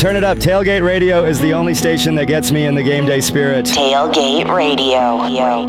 turn it up. Tailgate Radio is the only station that gets me in the game day spirit. Tailgate Radio. Yo.